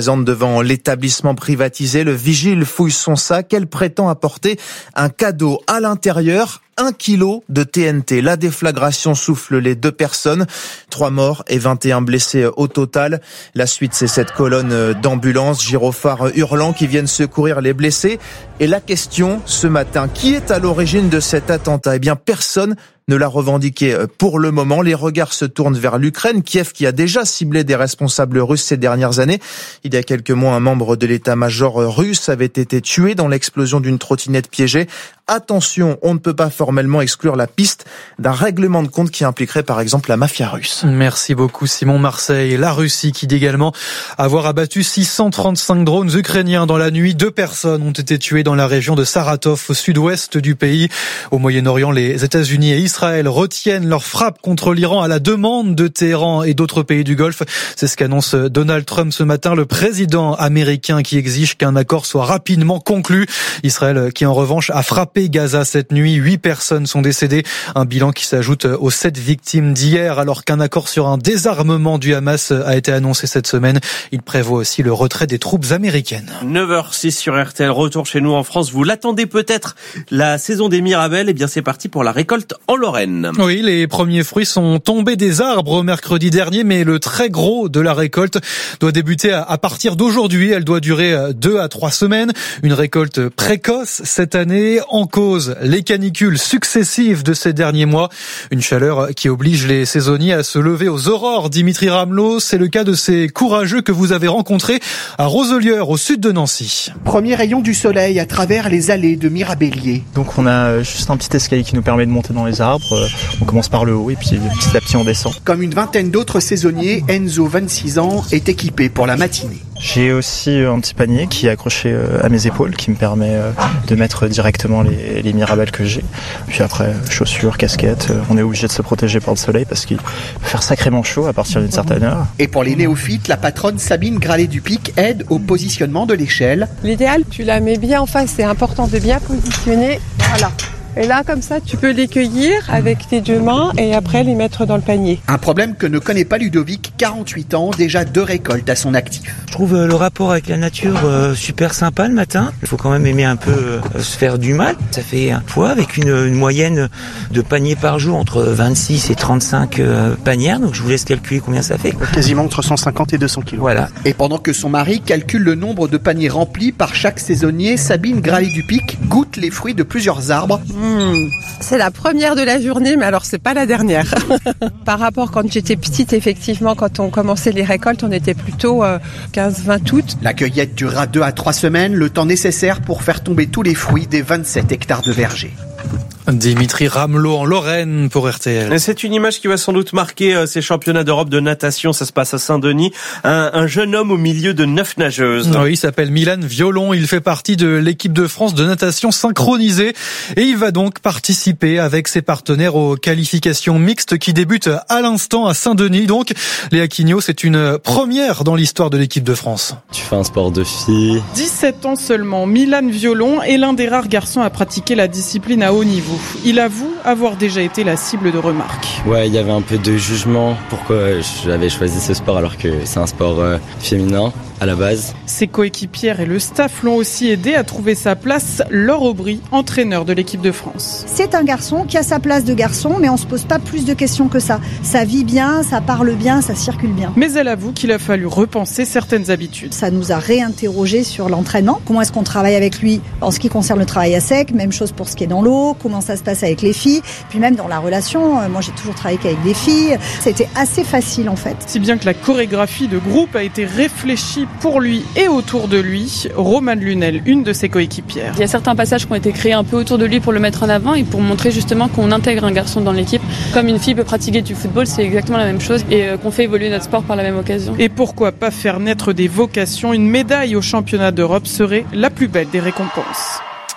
dans l'établissement privatisé. Le vigile fouille son sac. Elle prétend apporter un cadeau à l'intérieur. 1 kilo de TNT. La déflagration souffle les 2 personnes. 3 morts et 21 blessés au total. La suite, c'est cette colonne d'ambulances, gyrophares hurlants qui viennent secourir les blessés. Et la question ce matin, qui est à l'origine de cet attentat ? Eh bien, personne ne l'a revendiqué pour le moment. Les regards se tournent vers l'Ukraine, Kiev qui a déjà ciblé des responsables russes ces dernières années. Il y a quelques mois, un membre de l'état-major russe avait été tué dans l'explosion d'une trottinette piégée. Attention, on ne peut pas formellement exclure la piste d'un règlement de compte qui impliquerait par exemple la mafia russe.
Merci beaucoup Simon. Marseille. La Russie qui dit également avoir abattu 635 drones ukrainiens dans la nuit. 2 personnes ont été tuées dans la région de Saratov, au sud-ouest du pays. Au Moyen-Orient, les États-Unis et Israël retiennent leur frappe contre l'Iran à la demande de Téhéran et d'autres pays du Golfe. C'est ce qu'annonce Donald Trump ce matin, le président américain qui exige qu'un accord soit rapidement conclu. Israël qui en revanche a frappé Gaza cette nuit. 8 personnes sont décédées. Un bilan qui s'ajoute aux 7 victimes d'hier, alors qu'un accord sur un désarmement du Hamas a été annoncé cette semaine. Il prévoit aussi le retrait des troupes américaines.
9h06 sur RTL. Retour chez nous en France. Vous l'attendez peut-être, la saison des Mirabelles. Eh bien, c'est parti pour la récolte en Lorraine.
Oui, les premiers fruits sont tombés des arbres mercredi dernier, mais le très gros de la récolte doit débuter à partir d'aujourd'hui. Elle doit durer 2 à 3 semaines. Une récolte précoce cette année. En cause, les canicules successives de ces derniers mois. Une chaleur qui oblige les saisonniers à se lever aux aurores. Dimitri Ramelot, c'est le cas de ces courageux que vous avez rencontrés à Roselière, au sud de Nancy.
Premier rayon du soleil à travers les allées de Mirabellier.
Donc on a juste un petit escalier qui nous permet de monter dans les arbres. On commence par le haut et puis petit à petit on descend.
Comme une vingtaine d'autres saisonniers, Enzo, 26 ans, est équipé pour la matinée.
J'ai aussi un petit panier qui est accroché à mes épaules qui me permet de mettre directement les mirabelles que j'ai. Puis après, chaussures, casquettes, on est obligé de se protéger par le soleil parce qu'il peut faire sacrément chaud à partir d'une certaine heure.
Et pour les néophytes, la patronne Sabine Gralet-Dupic aide au positionnement de l'échelle.
L'idéal, tu la mets bien en face, c'est important de bien positionner. Voilà. Et là, comme ça, tu peux les cueillir avec tes 2 mains et après les mettre dans le panier.
Un problème que ne connaît pas Ludovic, 48 ans, déjà 2 récoltes à son actif.
Je trouve le rapport avec la nature super sympa le matin. Il faut quand même aimer un peu se faire du mal. Ça fait un poids avec une moyenne de paniers par jour entre 26 et 35 panières. Donc je vous laisse calculer combien ça fait.
Quasiment entre 150 et 200 kilos.
Voilà.
Et pendant que son mari calcule le nombre de paniers remplis par chaque saisonnier, Sabine Gralet-Dupic goûte les fruits de plusieurs arbres.
C'est la première de la journée, mais alors c'est pas la dernière. Par rapport quand j'étais petite, effectivement, quand on commençait les récoltes, on était plutôt 15-20 août.
La cueillette durera 2 à 3 semaines, le temps nécessaire pour faire tomber tous les fruits des 27 hectares de verger.
Dimitri Ramelot en Lorraine pour RTL.
C'est une image qui va sans doute marquer ces championnats d'Europe de natation. Ça se passe à Saint-Denis. Un jeune homme au milieu de 9 nageuses.
Oui, il s'appelle Milan Violon. Il fait partie de l'équipe de France de natation synchronisée. Et il va donc participer avec ses partenaires aux qualifications mixtes qui débutent à l'instant à Saint-Denis. Donc, Léa Quignot, c'est une première dans l'histoire de l'équipe de France.
Tu fais un sport de fille.
17 ans seulement, Milan Violon est l'un des rares garçons à pratiquer la discipline à haut niveau. Il avoue avoir déjà été la cible de remarques.
Ouais, il y avait un peu de jugement pourquoi j'avais choisi ce sport alors que c'est un sport féminin à la base.
Ses coéquipières et le staff l'ont aussi aidé à trouver sa place. Laure Aubry, entraîneur de l'équipe de France.
C'est un garçon qui a sa place de garçon, mais on se pose pas plus de questions que ça. Ça vit bien, ça parle bien, ça circule bien.
Mais elle avoue qu'il a fallu repenser certaines habitudes.
Ça nous a réinterrogé sur l'entraînement. Comment est-ce qu'on travaille avec lui en ce qui concerne le travail à sec, même chose pour ce qui est dans l'eau, comment ça se passe avec les filles, puis même dans la relation. Moi, j'ai toujours travaillé qu'avec des filles. C'était assez facile en fait.
Si bien que la chorégraphie de groupe a été réfléchie pour lui et autour de lui. Romane Lunel, une de ses coéquipières.
Il y a certains passages qui ont été créés un peu autour de lui pour le mettre en avant et pour montrer justement qu'on intègre un garçon dans l'équipe. Comme une fille peut pratiquer du football, c'est exactement la même chose et qu'on fait évoluer notre sport par la même occasion.
Et pourquoi pas faire naître des vocations? Une médaille au championnat d'Europe serait la plus belle des récompenses.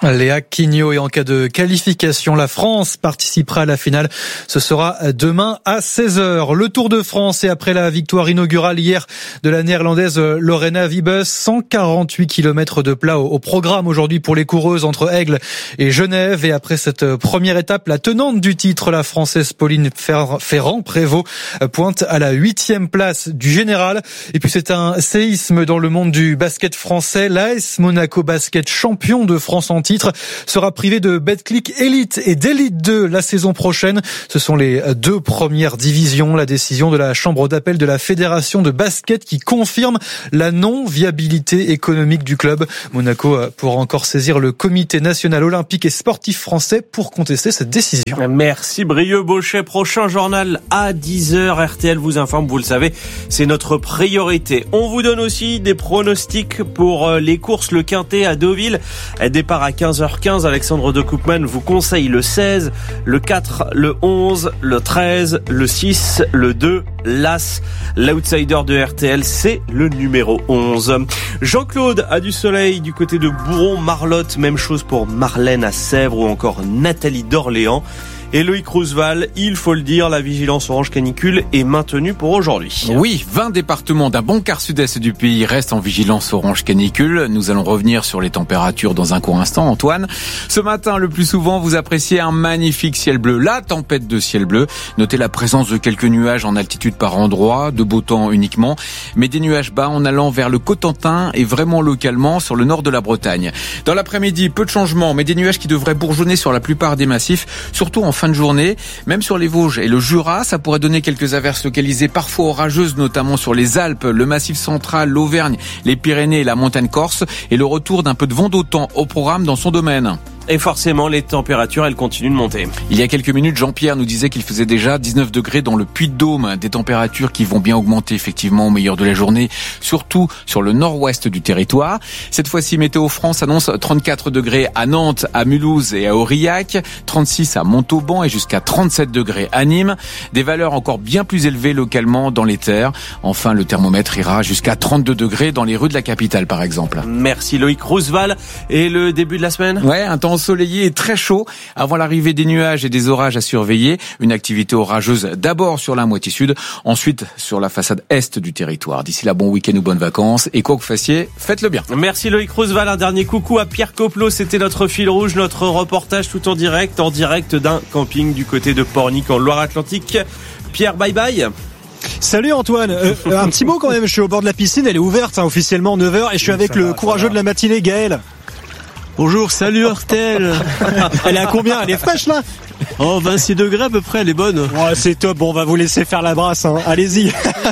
Léa Quignot, et en cas de qualification, la France participera à la finale. Ce sera demain à 16h. Le Tour de France, et après la victoire inaugurale hier de la néerlandaise Lorena Wiebes, 148 km de plat au programme aujourd'hui pour les coureuses entre Aigle et Genève. Et après cette première étape, la tenante du titre, la Française Pauline Ferrand-Prévot, pointe à la 8e place du général. Et puis c'est un séisme dans le monde du basket français. L'AS Monaco Basket, champion de France en titre, sera privé de Betclic Elite et d'Elite 2 la saison prochaine. Ce sont les 2 premières divisions. La décision de la chambre d'appel de la fédération de basket qui confirme la non-viabilité économique du club. Monaco pourra encore saisir le comité national olympique et sportif français pour contester cette décision.
Merci Brieux-Bauchet. Prochain journal à 10h. RTL vous informe, vous le savez, c'est notre priorité. On vous donne aussi des pronostics pour les courses. Le Quintet à Deauville, départ à 15h15. Alexandre de Koopman vous conseille le 16, le 4, le 11, le 13, le 6, le 2, l'As. L'outsider de RTL, c'est le numéro 11. Jean-Claude a du soleil du côté de Bourron-Marlotte. Même chose pour Marlène à Sèvres ou encore Nathalie d'Orléans. Et Loïc Roosevelt, il faut le dire, la vigilance orange canicule est maintenue pour aujourd'hui.
Oui, 20 départements d'un bon quart sud-est du pays restent en vigilance orange canicule. Nous allons revenir sur les températures dans un court instant, Antoine. Ce matin, le plus souvent, vous appréciez un magnifique ciel bleu, la tempête de ciel bleu. Notez la présence de quelques nuages en altitude par endroit, de beau temps uniquement, mais des nuages bas en allant vers le Cotentin et vraiment localement sur le nord de la Bretagne. Dans l'après-midi, peu de changements, mais des nuages qui devraient bourgeonner sur la plupart des massifs, surtout en fin de journée, même sur les Vosges et le Jura. Ça pourrait donner quelques averses localisées, parfois orageuses, notamment sur les Alpes, le Massif central, l'Auvergne, les Pyrénées et la montagne corse, et le retour d'un peu de vent d'automne au programme dans son domaine.
Et forcément, les températures, elles continuent de monter.
Il y a quelques minutes, Jean-Pierre nous disait qu'il faisait déjà 19 degrés dans le Puy-de-Dôme. Des températures qui vont bien augmenter effectivement au meilleur de la journée, surtout sur le nord-ouest du territoire. Cette fois-ci, Météo France annonce 34 degrés à Nantes, à Mulhouse et à Aurillac, 36 à Montauban et jusqu'à 37 degrés à Nîmes. Des valeurs encore bien plus élevées localement dans les terres. Enfin, le thermomètre ira jusqu'à 32 degrés dans les rues de la capitale, par exemple.
Merci Loïc Roosevelt. Et le début de la semaine ?
Ouais, un temps ensoleillé et très chaud avant l'arrivée des nuages et des orages à surveiller. Une activité orageuse d'abord sur la moitié sud, ensuite sur la façade est du territoire. D'ici là, bon week-end ou bonnes vacances. Et quoi que vous fassiez, faites-le bien.
Merci Loïc Roosevelt. Un dernier coucou à Pierre Coplot. C'était notre fil rouge, notre reportage tout en direct d'un camping du côté de Pornic en Loire-Atlantique. Pierre, bye bye.
Salut Antoine, un petit mot quand même, je suis au bord de la piscine, elle est ouverte officiellement 9h et je suis avec le courageux de la matinée, Gaël.
Bonjour, salut RTL.
Elle est à combien? Elle est fraîche là?
Oh, 26 degrés à peu près, elle est bonne.
Ouais, c'est top, bon, on va vous laisser faire la brasse, hein. Allez-y.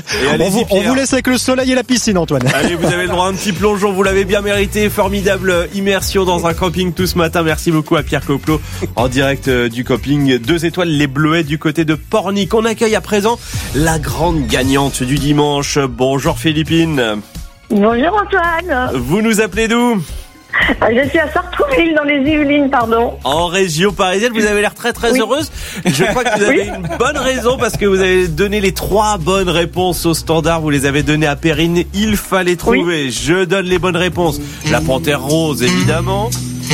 On vous laisse avec le soleil et la piscine, Antoine.
Allez, vous avez le droit à un petit plongeon, vous l'avez bien mérité. Formidable immersion dans un camping tout ce matin. Merci beaucoup à Pierre Coplot en direct du camping 2 étoiles Les Bleuets du côté de Pornic. On accueille à présent la grande gagnante du dimanche. Bonjour Philippine.
Bonjour Antoine.
Vous nous appelez d'où?
Je suis à Sartrouville dans les Yvelines, pardon.
En région parisienne, vous avez l'air très très heureuse. Je crois que vous avez une bonne raison parce que vous avez donné les 3 bonnes réponses au standard. Vous les avez données à Perrine. Il fallait trouver. Oui. Je donne les bonnes réponses. La panthère rose, évidemment.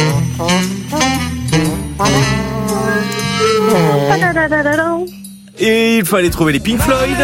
Et il fallait trouver les Pink Floyd.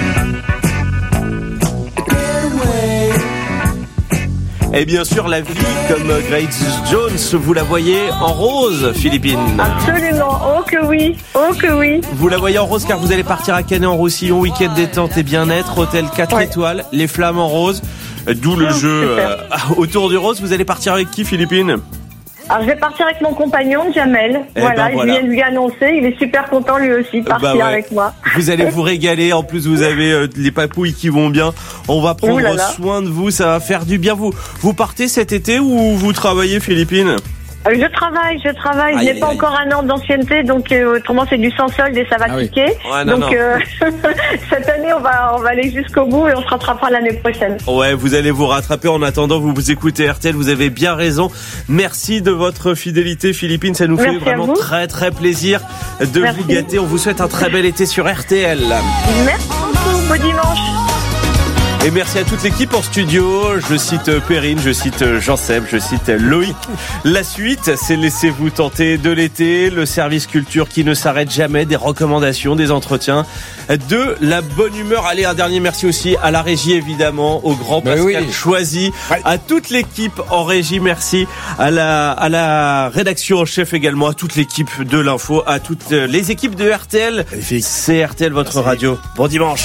Et bien sûr, la vie comme Grace Jones, vous la voyez en rose, Philippine.
Absolument, oh que oui, oh que oui.
Vous la voyez en rose car vous allez partir à Canet-en-Roussillon, week-end détente et bien-être, hôtel 4 étoiles, les flammes en rose, d'où le jeu autour du rose. Vous allez partir avec qui, Philippine ?
Alors je vais partir avec mon compagnon Jamel. Voilà, je viens de lui annoncer, il est super content lui aussi de partir avec moi.
Vous allez vous régaler, en plus vous avez les papouilles qui vont bien. On va prendre soin de vous, ça va faire du bien. Vous partez cet été ou vous travaillez, Philippine ?
Je travaille. Je n'ai pas encore un an d'ancienneté, donc autrement c'est du sans solde et ça va piquer. Ouais, donc cette année on va aller jusqu'au bout et on se rattrapera l'année prochaine.
Ouais, vous allez vous rattraper. En attendant, vous écoutez RTL, vous avez bien raison. Merci de votre fidélité, Philippine. Ça nous fait vraiment très très plaisir de vous gâter. On vous souhaite un très bel été sur RTL.
Merci beaucoup. Beau dimanche.
Et merci à toute l'équipe en studio. Je cite Perrine, je cite Jean-Seb, je cite Loïc. La suite, c'est Laissez-vous tenter de l'été, le service culture qui ne s'arrête jamais, des recommandations, des entretiens, de la bonne humeur. Allez, un dernier merci aussi à la régie, évidemment, au grand Pascal Choisy, à toute l'équipe en régie, merci à la rédaction en chef également, à toute l'équipe de l'info, à toutes les équipes de RTL. C'est RTL, votre radio. Bon dimanche.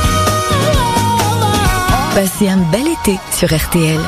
Passez un bel été sur RTL.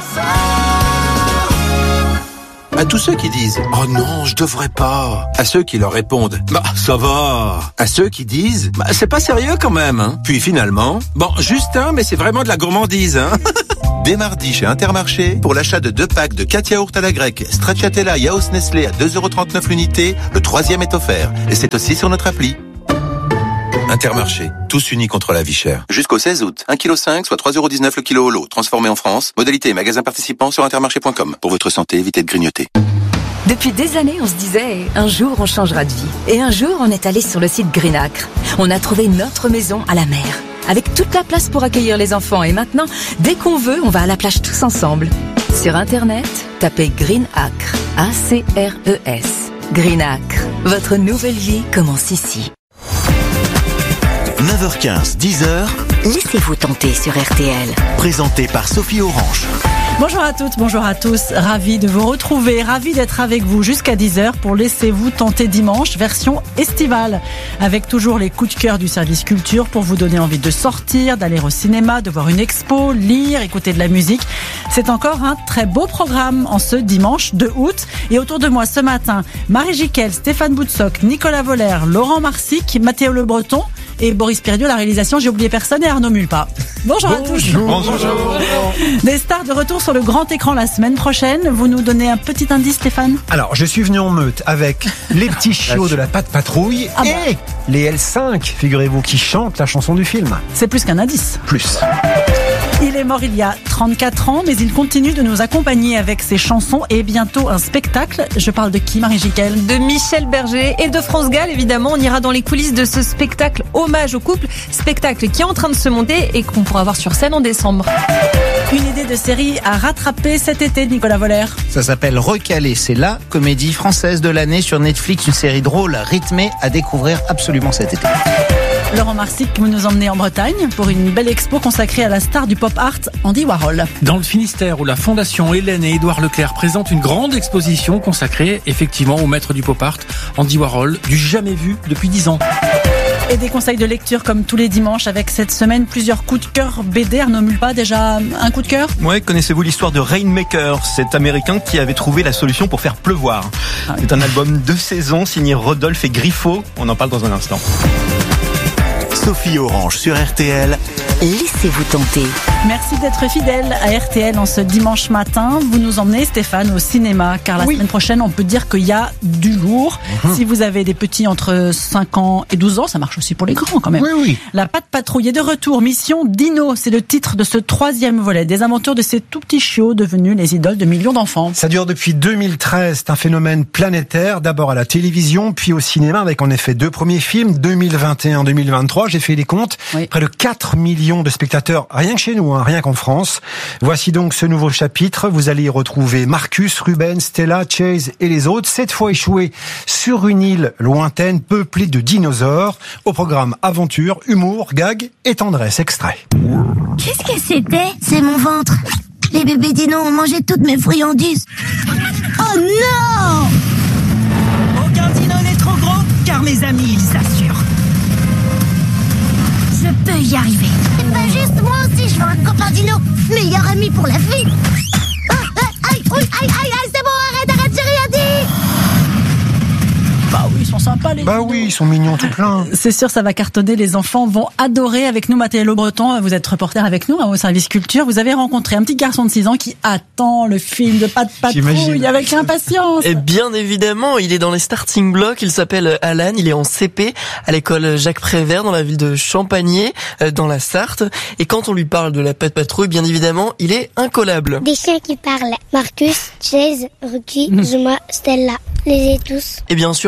À tous ceux qui disent « Oh non, je devrais pas », à ceux qui leur répondent « Bah, ça va », à ceux qui disent « Bah, c'est pas sérieux quand même, hein ». Puis finalement, bon, juste un, mais c'est vraiment de la gourmandise, hein. Dès mardi chez Intermarché, pour l'achat de 2 packs de 4 yaourts à la grecque, Stracciatella Yaos Nestlé à 2,39€ l'unité, le 3e est offert. Et c'est aussi sur notre appli. Intermarché, tous unis contre la vie chère. Jusqu'au 16 août, 1,5 kg, soit 3,19€ le kilo au lot, transformé en France. Modalité et magasins participants sur intermarché.com. Pour votre santé, évitez de grignoter.
Depuis des années, on se disait, un jour on changera de vie. Et un jour, on est allé sur le site Greenacre. On a trouvé notre maison à la mer, avec toute la place pour accueillir les enfants. Et maintenant, dès qu'on veut, on va à la plage tous ensemble. Sur Internet, tapez Greenacre, A-C-R-E-S. Greenacre, votre nouvelle vie commence ici.
9h15, 10h.
Laissez-vous tenter sur RTL.
Présenté par Sophie Orange.
Bonjour à toutes, bonjour à tous. Ravi de vous retrouver, ravi d'être avec vous jusqu'à 10h pour Laissez-vous tenter dimanche, version estivale. Avec toujours les coups de cœur du service culture pour vous donner envie de sortir, d'aller au cinéma, de voir une expo, lire, écouter de la musique. C'est encore un très beau programme en ce dimanche 2 août. Et autour de moi ce matin, Marie Jiquel, Stéphane Boutsock, Nicolas Voller, Laurent Marsic, Mathéo Le Breton et Boris Péridieu, la réalisation, j'ai oublié personne, et Arnaud Mulpa. Bonjour à tous.
Bonjour.
Des stars de retour sur le grand écran la semaine prochaine. Vous nous donnez un petit indice, Stéphane ?
Alors, je suis venu en meute avec les petits chiots de la Patte Patrouille et les L5, figurez-vous, qui chantent la chanson du film.
C'est plus qu'un indice.
Plus.
Il est mort il y a 34 ans, mais il continue de nous accompagner avec ses chansons et bientôt un spectacle. Je parle de qui, Marie Jiquel ?
De Michel Berger et de France Gall, évidemment. On ira dans les coulisses de ce spectacle hommage au couple, spectacle qui est en train de se monter et qu'on pourra voir sur scène en décembre.
Une idée de série à rattraper cet été, Nicolas Voller.
Ça s'appelle Recalé, c'est la comédie française de l'année sur Netflix, une série drôle, rythmée, à découvrir absolument cet été.
Laurent Marsic, vous nous emmenez en Bretagne pour une belle expo consacrée à la star du pop art, Andy Warhol.
Dans le Finistère, où la Fondation Hélène et Édouard Leclerc présentent une grande exposition consacrée effectivement au maître du pop art, Andy Warhol, du jamais vu depuis 10 ans.
Et des conseils de lecture comme tous les dimanches avec cette semaine plusieurs coups de cœur BD. Arnaud Mulpa, déjà un coup de cœur ?
Ouais, connaissez-vous l'histoire de Rainmaker, cet Américain qui avait trouvé la solution pour faire pleuvoir. C'est un album de saison signé Rodolphe et Griffo. On en parle dans un instant.
Sophie Orange sur RTL.
Laissez-vous tenter.
Merci d'être fidèle à RTL en ce dimanche matin. Vous nous emmenez, Stéphane, au cinéma, car la semaine prochaine, on peut dire qu'il y a du lourd. Si vous avez des petits entre 5 ans et 12 ans, ça marche aussi pour les grands quand même.
Oui.
La Patte Patrouille est de retour. Mission Dino, c'est le titre de ce 3e volet. Des aventures de ces tout petits chiots devenus les idoles de millions d'enfants.
Ça dure depuis 2013. C'est un phénomène planétaire, d'abord à la télévision, puis au cinéma, avec en effet 2 premiers films, 2021-2023. J'ai fait les comptes. Près de 4 millions de spectateurs, rien que chez nous, rien qu'en France. Voici donc ce nouveau chapitre. Vous allez y retrouver Marcus, Ruben, Stella, Chase et les autres, cette fois échoués sur une île lointaine peuplée de dinosaures. Au programme aventure, humour, gag et tendresse. Extrait.
Qu'est-ce que c'était ? C'est mon ventre. Les bébés dinos ont mangé toutes mes friandises. Oh non !
Aucun dino n'est trop gros, car mes amis, ils s'assurent.
Je peux y arriver. C'est pas juste, moi aussi je veux un copain dino. Meilleur ami pour la vie. Aïe, c'est bon, arrête, j'ai rien dit.
Bah oui, ils sont sympas les dinos.
Oui, ils sont mignons tout plein.
C'est sûr, ça va cartonner, les enfants vont adorer. Avec nous, Mathéo Le Breton, vous êtes reporter avec nous au service culture. Vous avez rencontré un petit garçon de 6 ans qui attend le film de Patte Patrouille avec impatience.
Et bien évidemment, il est dans les starting blocks, il s'appelle Alan, il est en CP à l'école Jacques Prévert dans la ville de Champagné, dans la Sarthe. Et quand on lui parle de la Patte Patrouille, bien évidemment, il est incollable.
Des chiens qui parlent. Marcus, Chase, Ruki, Zuma, Stella. Les ai tous.
Et bien sûr, parmi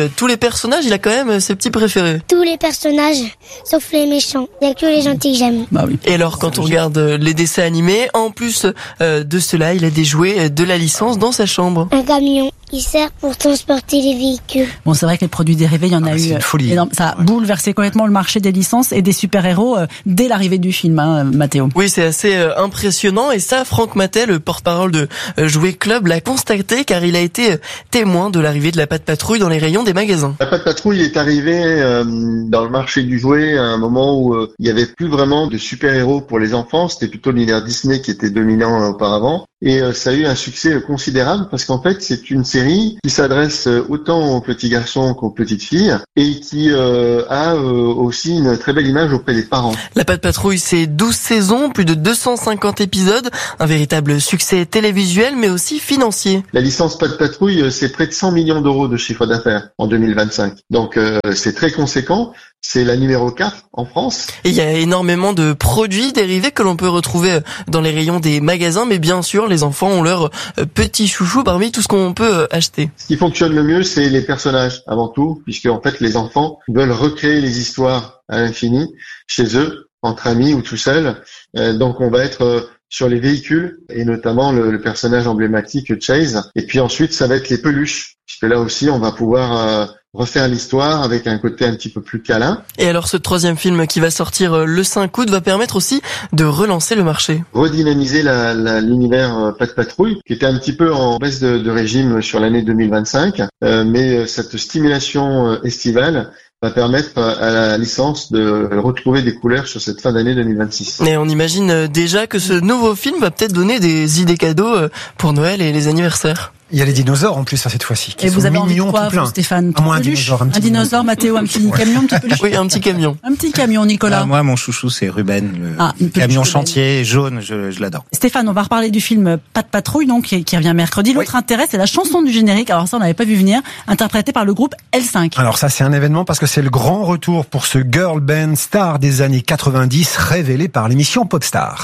tous les personnages, il a quand même ses petits préférés.
Tous les personnages, sauf les méchants. Il n'y a que les gentils que j'aime.
Bah oui. Et alors, quand on regarde les dessins animés, en plus de cela, il a des jouets de la licence dans sa chambre.
Un camion. Il sert pour transporter les véhicules.
Bon, c'est vrai que les produits dérivés, il y en a eu.
C'est une folie.
Ça a bouleversé complètement le marché des licences et des super-héros dès l'arrivée du film, hein, Mathéo.
Oui, c'est assez impressionnant. Et ça, Franck Matet, le porte-parole de Jouet Club, l'a constaté car il a été témoin de l'arrivée de la Pat' Patrouille dans les rayons des magasins.
La Pat' Patrouille est arrivée dans le marché du jouet à un moment où il y avait plus vraiment de super-héros pour les enfants. C'était plutôt l'univers Disney qui était dominant auparavant. Et ça a eu un succès considérable parce qu'en fait, c'est une série qui s'adresse autant aux petits garçons qu'aux petites filles et qui a aussi une très belle image auprès des parents.
La Pat' Patrouille, c'est 12 saisons, plus de 250 épisodes, un véritable succès télévisuel mais aussi financier.
La licence Pat' Patrouille, c'est près de 100 millions d'euros de chiffre d'affaires en 2025. Donc c'est très conséquent. C'est la numéro 4 en France.
Et il y a énormément de produits dérivés que l'on peut retrouver dans les rayons des magasins, mais bien sûr, les enfants ont leur petit chouchou parmi tout ce qu'on peut acheter.
Ce qui fonctionne le mieux, c'est les personnages avant tout, puisque en fait, les enfants veulent recréer les histoires à l'infini chez eux, entre amis ou tout seuls. Donc, on va être sur les véhicules et notamment le personnage emblématique Chase. Et puis ensuite, ça va être les peluches, puisque là aussi, on va pouvoir refaire l'histoire avec un côté un petit peu plus câlin.
Et alors ce troisième film qui va sortir le 5 août va permettre aussi de relancer le marché.
Redynamiser l'univers Pat' Patrouille, qui était un petit peu en baisse de régime sur l'année 2025, mais cette stimulation estivale va permettre à la licence de retrouver des couleurs sur cette fin d'année 2026.
Et on imagine déjà que ce nouveau film va peut-être donner des idées cadeaux pour Noël et les anniversaires.
Il y a les dinosaures en plus cette fois-ci.
Et vous avez envie de quoi, Stéphane?
Moi, un dinosaure,
un dinosaure, Mathéo, un petit camion, de peluche.
Oui, un petit camion.
Un petit camion, Nicolas.
Moi, mon chouchou, c'est Ruben, le camion chantier jaune, je l'adore.
Stéphane, on va reparler du film Pat' Patrouille, donc, qui revient mercredi. L'autre intérêt, c'est la chanson du générique. Alors ça, on n'avait pas vu venir, interprétée par le groupe L5.
Alors ça, c'est un événement parce que c'est le grand retour pour ce girl band star des années 90, révélé par l'émission Popstar.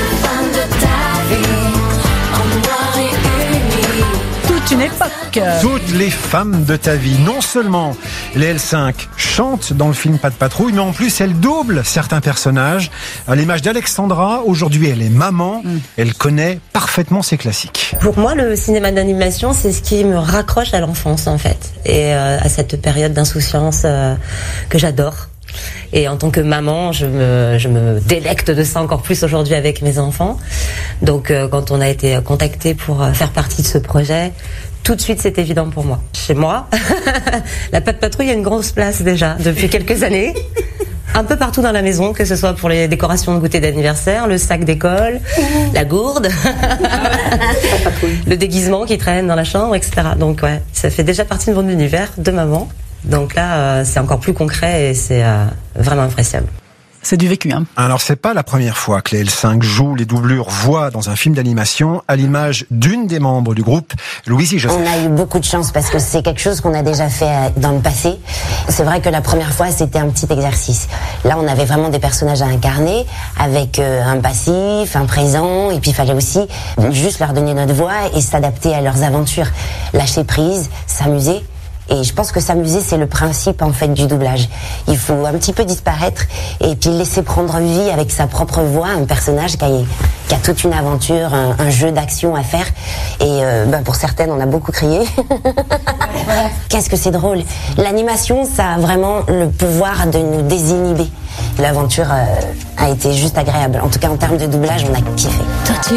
Une époque.
Toutes les femmes de ta vie. Non seulement les L5 chantent dans le film Pat' Patrouille, mais en plus elles doublent certains personnages. À l'image d'Alexandra, aujourd'hui elle est maman, elle connaît parfaitement ses classiques.
Pour moi, le cinéma d'animation, c'est ce qui me raccroche à l'enfance en fait, et à cette période d'insouciance que j'adore. Et en tant que maman, je me délecte de ça encore plus aujourd'hui avec mes enfants. Donc quand on a été contacté pour faire partie de ce projet, tout de suite c'est évident pour moi. Chez moi, la Pat' Patrouille a une grosse place déjà depuis quelques années. Un peu partout dans la maison, que ce soit pour les décorations de goûter d'anniversaire, le sac d'école, la gourde, le déguisement qui traîne dans la chambre, etc. Donc ouais, ça fait déjà partie de mon univers de maman. Donc là, c'est encore plus concret et c'est vraiment appréciable.
C'est du vécu, hein.
Alors, c'est pas la première fois que les L5 jouent les doublures voix dans un film d'animation, à l'image d'une des membres du groupe, Louisie Joseph.
On a eu beaucoup de chance parce que c'est quelque chose qu'on a déjà fait dans le passé. C'est vrai que la première fois, c'était un petit exercice. Là, on avait vraiment des personnages à incarner avec un passif, un présent, et puis il fallait aussi juste leur donner notre voix et s'adapter à leurs aventures. Lâcher prise, s'amuser. Et je pense que s'amuser, c'est le principe en fait du doublage. Il faut un petit peu disparaître et puis laisser prendre vie avec sa propre voix, un personnage qui a toute une aventure, un jeu d'action à faire. Et pour certaines, on a beaucoup crié. Qu'est-ce que c'est drôle. L'animation, ça a vraiment le pouvoir de nous désinhiber. L'aventure a été juste agréable. En tout cas, en termes de doublage, on a kiffé.